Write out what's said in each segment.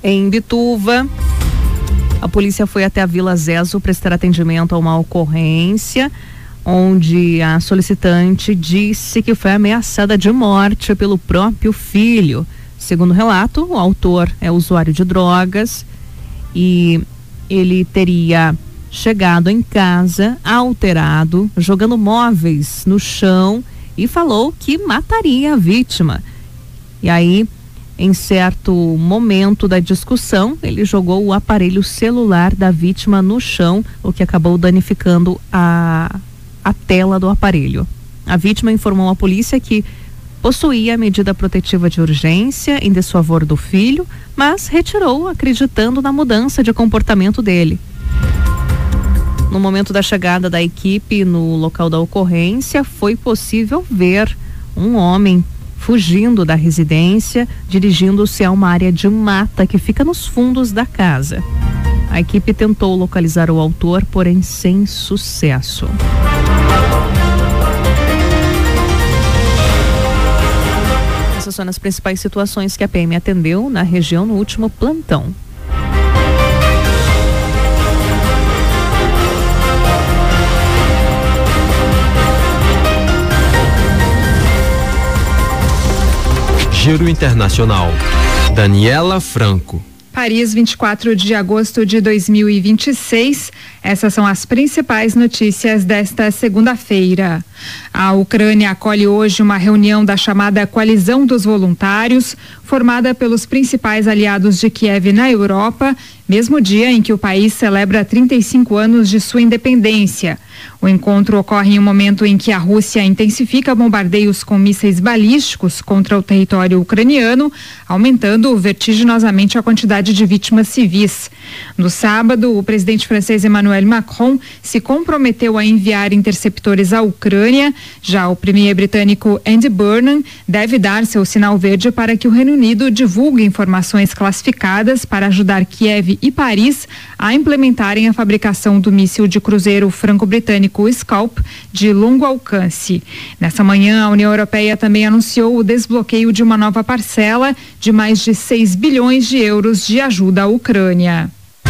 Em Bituva, a polícia foi até a Vila Zezo prestar atendimento a uma ocorrência onde a solicitante disse que foi ameaçada de morte pelo próprio filho. Segundo o relato, o autor é usuário de drogas e ele teria chegado em casa alterado, jogando móveis no chão e falou que mataria a vítima. E aí, em certo momento da discussão, ele jogou o aparelho celular da vítima no chão, o que acabou danificando a tela do aparelho. A vítima informou à polícia que possuía a medida protetiva de urgência em desfavor do filho, mas retirou acreditando na mudança de comportamento dele. No momento da chegada da equipe no local da ocorrência, foi possível ver um homem fugindo da residência, dirigindo-se a uma área de mata que fica nos fundos da casa. A equipe tentou localizar o autor, porém sem sucesso. Essas são as principais situações que a PM atendeu na região no último plantão. Giro Internacional. Daniela Franco. Paris, 24 de agosto de 2026. Essas são as principais notícias desta segunda-feira. A Ucrânia acolhe hoje uma reunião da chamada Coalizão dos Voluntários, formada pelos principais aliados de Kiev na Europa, mesmo dia em que o país celebra 35 anos de sua independência. O encontro ocorre em um momento em que a Rússia intensifica bombardeios com mísseis balísticos contra o território ucraniano, aumentando vertiginosamente a quantidade de vítimas civis. No sábado, o presidente francês Emmanuel Macron se comprometeu a enviar interceptores à Ucrânia. Já o premier britânico Andy Burnham deve dar seu sinal verde para que o Reino Unido divulgue informações classificadas para ajudar Kiev e Paris a implementarem a fabricação do míssil de cruzeiro franco-britânico Scalp de longo alcance. Nessa manhã, a União Europeia também anunciou o desbloqueio de uma nova parcela de mais de 6 bilhões de euros de ajuda à Ucrânia.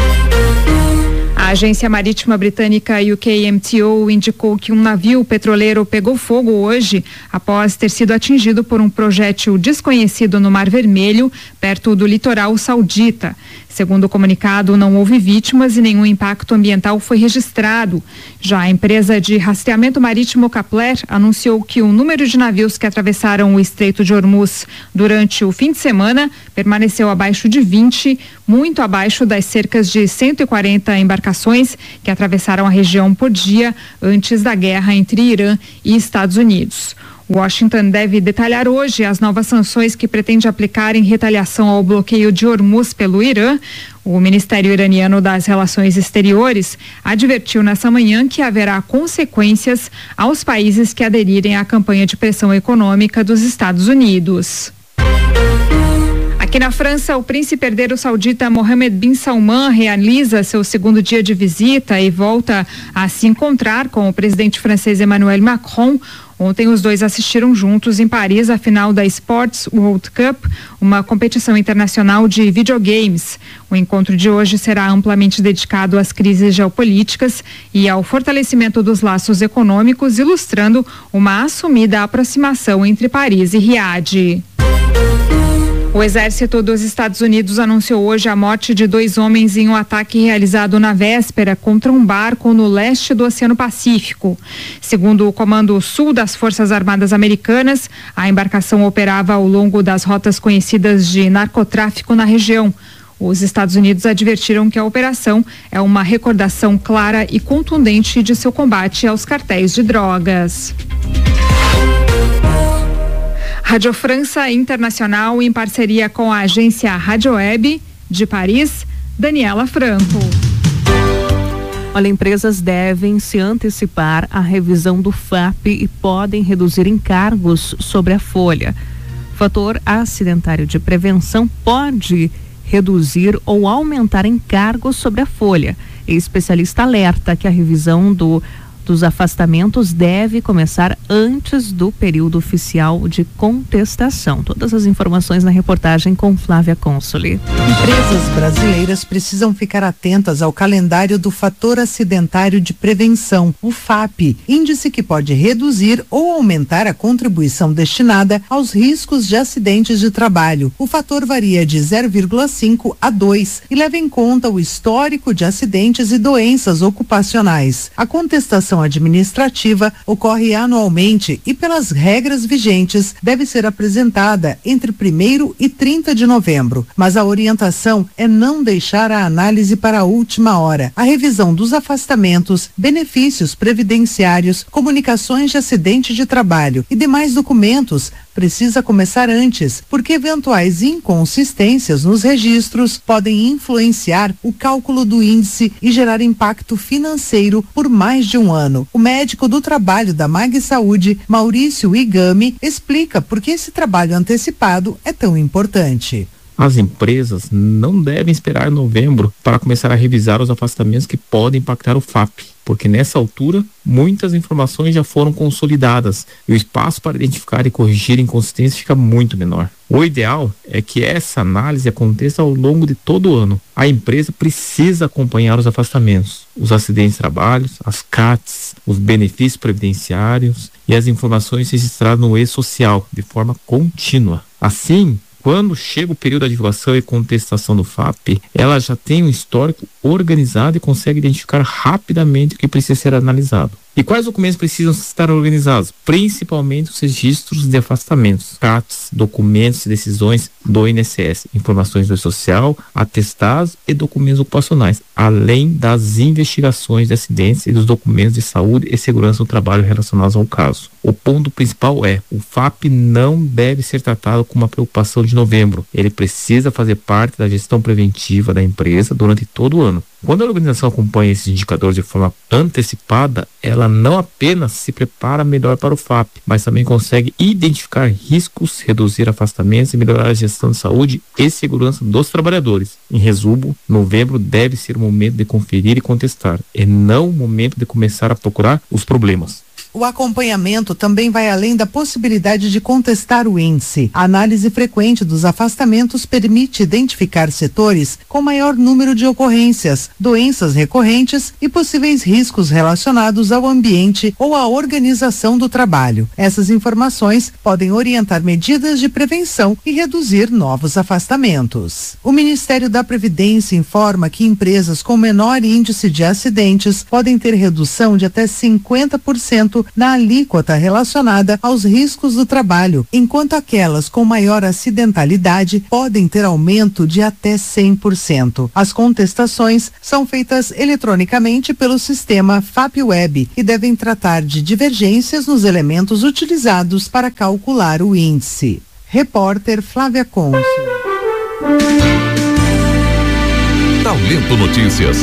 A agência marítima britânica UKMTO indicou que um navio petroleiro pegou fogo hoje após ter sido atingido por um projétil desconhecido no Mar Vermelho, perto do litoral saudita. Segundo o comunicado, não houve vítimas e nenhum impacto ambiental foi registrado. Já a empresa de rastreamento marítimo Kepler anunciou que o número de navios que atravessaram o Estreito de Hormuz durante o fim de semana permaneceu abaixo de 20, muito abaixo das cerca de 140 embarcações que atravessaram a região por dia antes da guerra entre Irã e Estados Unidos. Washington deve detalhar hoje as novas sanções que pretende aplicar em retaliação ao bloqueio de Hormuz pelo Irã. O Ministério Iraniano das Relações Exteriores advertiu nessa manhã que haverá consequências aos países que aderirem à campanha de pressão econômica dos Estados Unidos. Aqui na França, o príncipe herdeiro saudita Mohammed bin Salman realiza seu segundo dia de visita e volta a se encontrar com o presidente francês Emmanuel Macron. Ontem os dois assistiram juntos em Paris a final da Sports World Cup, uma competição internacional de videogames. O encontro de hoje será amplamente dedicado às crises geopolíticas e ao fortalecimento dos laços econômicos, ilustrando uma assumida aproximação entre Paris e Riad. O exército dos Estados Unidos anunciou hoje a morte de 2 homens em um ataque realizado na véspera contra um barco no leste do Oceano Pacífico. Segundo o Comando Sul das Forças Armadas Americanas, a embarcação operava ao longo das rotas conhecidas de narcotráfico na região. Os Estados Unidos advertiram que a operação é uma recordação clara e contundente de seu combate aos cartéis de drogas. Rádio França Internacional, em parceria com a agência Rádio Web de Paris, Daniela Franco. Olha, empresas devem se antecipar à revisão do FAP e podem reduzir encargos sobre a folha. O fator acidentário de prevenção pode reduzir ou aumentar encargos sobre a folha. O especialista alerta que a revisão do dos afastamentos deve começar antes do período oficial de contestação. Todas as informações na reportagem com Flávia Consoli. Empresas brasileiras precisam ficar atentas ao calendário do fator acidentário de prevenção, o FAP, índice que pode reduzir ou aumentar a contribuição destinada aos riscos de acidentes de trabalho. O fator varia de 0,5 a 2 e leva em conta o histórico de acidentes e doenças ocupacionais. A contestação administrativa ocorre anualmente e, pelas regras vigentes, deve ser apresentada entre 1º e 30 de novembro. Mas a orientação é não deixar a análise para a última hora. A revisão dos afastamentos, benefícios previdenciários, comunicações de acidente de trabalho e demais documentos precisa começar antes, porque eventuais inconsistências nos registros podem influenciar o cálculo do índice e gerar impacto financeiro por mais de um ano. O médico do trabalho da Mag Saúde, Maurício Igami, explica por que esse trabalho antecipado é tão importante. As empresas não devem esperar novembro para começar a revisar os afastamentos que podem impactar o FAP, porque nessa altura muitas informações já foram consolidadas e o espaço para identificar e corrigir inconsistências fica muito menor. O ideal é que essa análise aconteça ao longo de todo o ano. A empresa precisa acompanhar os afastamentos, os acidentes de trabalho, as CATs, os benefícios previdenciários e as informações registradas no e-social de forma contínua. Assim, quando chega o período da divulgação e contestação do FAP, ela já tem um histórico organizado e consegue identificar rapidamente o que precisa ser analisado. E quais documentos precisam estar organizados? Principalmente os registros de afastamentos, CATs, documentos e decisões do INSS, informações do social, atestados e documentos ocupacionais, além das investigações de acidentes e dos documentos de saúde e segurança do trabalho relacionados ao caso. O ponto principal é: o FAP não deve ser tratado como uma preocupação de novembro. Ele precisa fazer parte da gestão preventiva da empresa durante todo o ano. Quando a organização acompanha esses indicadores de forma antecipada, ela não apenas se prepara melhor para o FAP, mas também consegue identificar riscos, reduzir afastamentos e melhorar a gestão de saúde e segurança dos trabalhadores. Em resumo, novembro deve ser o momento de conferir e contestar, e não o momento de começar a procurar os problemas. O acompanhamento também vai além da possibilidade de contestar o índice. A análise frequente dos afastamentos permite identificar setores com maior número de ocorrências, doenças recorrentes e possíveis riscos relacionados ao ambiente ou à organização do trabalho. Essas informações podem orientar medidas de prevenção e reduzir novos afastamentos. O Ministério da Previdência informa que empresas com menor índice de acidentes podem ter redução de até 50% na alíquota relacionada aos riscos do trabalho, enquanto aquelas com maior acidentalidade podem ter aumento de até 100%. As contestações são feitas eletronicamente pelo sistema FAP-Web e devem tratar de divergências nos elementos utilizados para calcular o índice. Repórter Flávia Conso. Talento Notícias.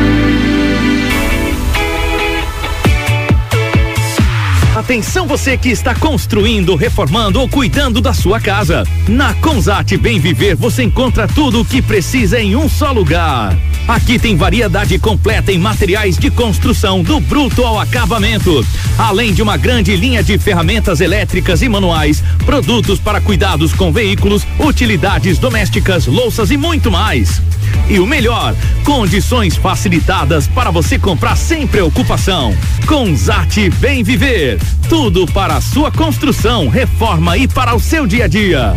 Atenção você que está construindo, reformando ou cuidando da sua casa. Na Consat Bem Viver você encontra tudo o que precisa em um só lugar. Aqui tem variedade completa em materiais de construção, do bruto ao acabamento. Além de uma grande linha de ferramentas elétricas e manuais, produtos para cuidados com veículos, utilidades domésticas, louças e muito mais. E o melhor, condições facilitadas para você comprar sem preocupação. Consat Bem Viver. Tudo para a sua construção, reforma e para o seu dia a dia.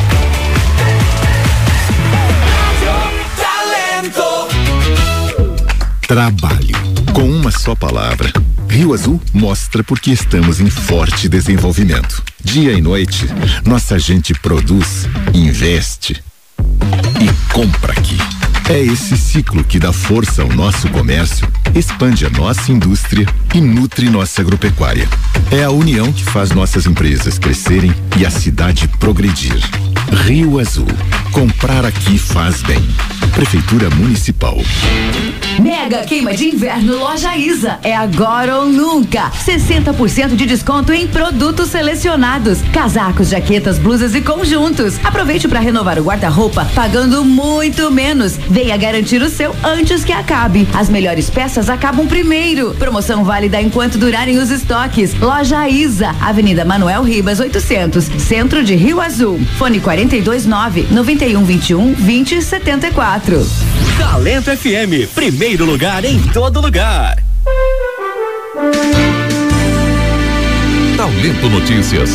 Trabalho. Com uma só palavra. Rio Azul mostra porque estamos em forte desenvolvimento. Dia e noite, nossa gente produz, investe e compra aqui. É esse ciclo que dá força ao nosso comércio, expande a nossa indústria e nutre nossa agropecuária. É a união que faz nossas empresas crescerem e a cidade progredir. Rio Azul. Comprar aqui faz bem. Prefeitura Municipal. Mega queima de inverno Loja Isa. É agora ou nunca. 60% de desconto em produtos selecionados. Casacos, jaquetas, blusas e conjuntos. Aproveite para renovar o guarda-roupa pagando muito menos. Venha garantir o seu antes que acabe. As melhores peças acabam primeiro. Promoção válida enquanto durarem os estoques. Loja Isa, Avenida Manuel Ribas 800, Centro de Rio Azul. Fone 429-9121-2074. Talento FM, primeiro lugar em todo lugar. Talento Notícias.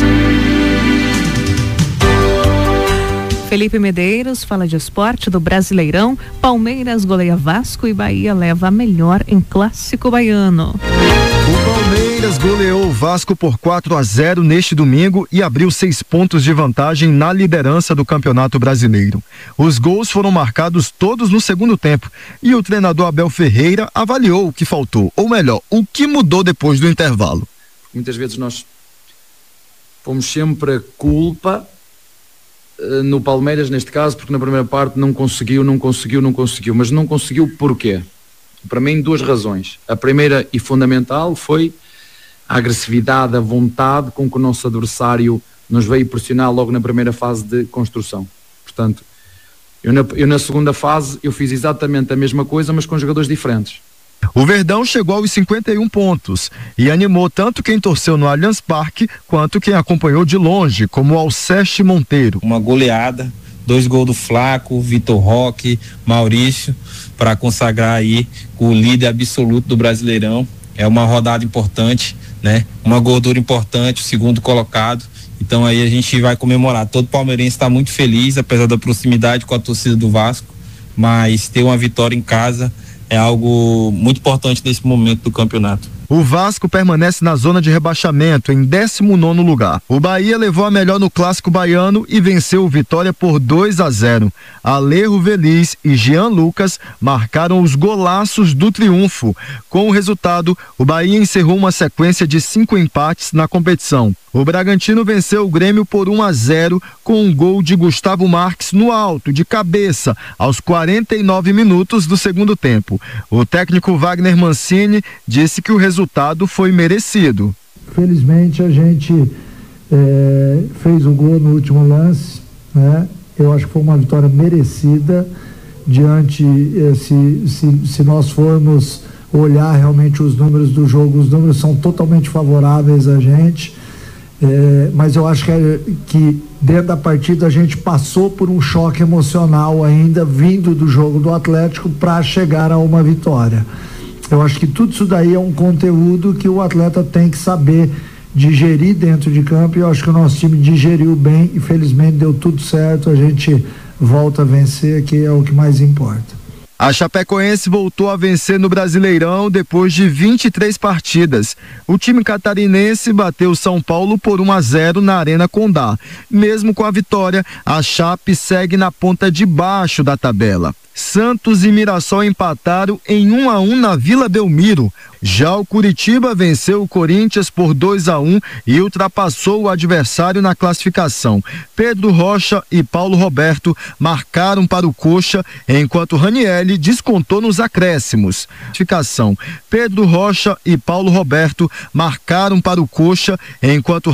Felipe Medeiros fala de esporte do Brasileirão. Palmeiras goleia Vasco e Bahia leva a melhor em Clássico Baiano. O Palmeiras goleou o Vasco por 4-0 neste domingo e abriu 6 pontos de vantagem na liderança do Campeonato Brasileiro. Os gols foram marcados todos no segundo tempo e o treinador Abel Ferreira avaliou o que faltou, ou melhor, o que mudou depois do intervalo. Muitas vezes nós fomos sempre a culpa no Palmeiras, neste caso, porque na primeira parte não conseguiu, mas não conseguiu porquê? Para mim, 2 razões. A primeira e fundamental foi a agressividade, a vontade com que o nosso adversário nos veio pressionar logo na primeira fase de construção. Portanto, eu na segunda fase eu fiz exatamente a mesma coisa, mas com jogadores diferentes. O Verdão chegou aos 51 pontos e animou tanto quem torceu no Allianz Parque quanto quem acompanhou de longe, como o Alceste Monteiro. Uma goleada, 2 gols do Flaco, Vitor Roque, Maurício, para consagrar aí o líder absoluto do Brasileirão. É uma rodada importante, né? Uma gordura importante, o segundo colocado. Então aí a gente vai comemorar. Todo palmeirense está muito feliz, apesar da proximidade com a torcida do Vasco, mas ter uma vitória em casa é algo muito importante nesse momento do campeonato. O Vasco permanece na zona de rebaixamento em 19º lugar. O Bahia levou a melhor no Clássico Baiano e venceu o Vitória por 2-0. Alejo Veliz e Jean Lucas marcaram os golaços do triunfo. Com o resultado, o Bahia encerrou uma sequência de 5 empates na competição. O Bragantino venceu o Grêmio por 1-0 com um gol de Gustavo Marques no alto, de cabeça, aos 49 minutos do segundo tempo. O técnico Wagner Mancini disse que o resultado foi merecido. Felizmente a gente fez o gol no último lance, né? Eu acho que foi uma vitória merecida diante, se nós formos olhar realmente os números do jogo, os números são totalmente favoráveis a gente. Mas eu acho que dentro da partida a gente passou por um choque emocional ainda vindo do jogo do Atlético para chegar a uma vitória. Eu acho que tudo isso daí é um conteúdo que o atleta tem que saber digerir dentro de campo, e eu acho que o nosso time digeriu bem e felizmente deu tudo certo, a gente volta a vencer, que é o que mais importa. A Chapecoense voltou a vencer no Brasileirão depois de 23 partidas. O time catarinense bateu São Paulo por 1-0 na Arena Condá. Mesmo com a vitória, a Chape segue na ponta de baixo da tabela. Santos e Mirassol empataram em 1-1 na Vila Belmiro. Já o Curitiba venceu o Corinthians por 2-1 e ultrapassou o adversário na classificação. Pedro Rocha e Paulo Roberto marcaram para o Coxa, enquanto Ranielli descontou nos acréscimos. Classificação: Pedro Rocha e Paulo Roberto marcaram para o Coxa, enquanto